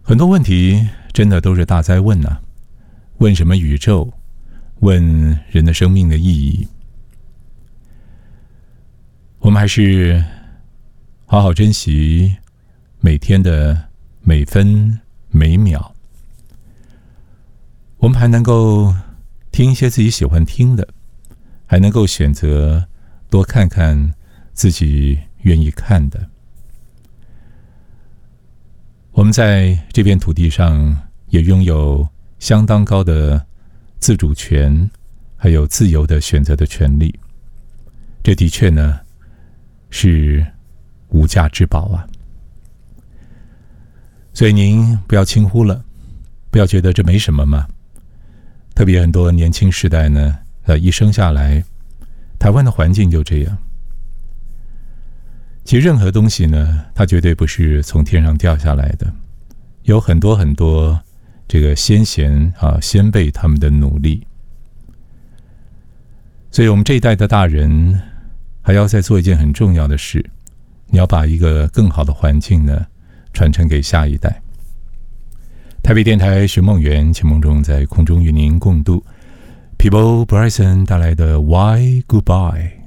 很多问题真的都是大哉问啊，问什么宇宙，问人的生命的意义。我们还是好好珍惜每天的每分每秒，我们还能够听一些自己喜欢听的，还能够选择多看看自己愿意看的。我们在这片土地上也拥有相当高的自主权，还有自由的选择的权利。这的确呢是无价之宝啊！所以您不要轻忽了，不要觉得这没什么嘛。特别很多年轻世代呢，一生下来，台湾的环境就这样。其实任何东西呢，它绝对不是从天上掉下来的，有很多很多这个先贤先辈他们的努力。所以我们这一代的大人还要再做一件很重要的事，你要把一个更好的环境呢传承给下一代。台北电台寻梦园钱梦中在空中与您共度 Peabo Bryson 带来的 Why Goodbye。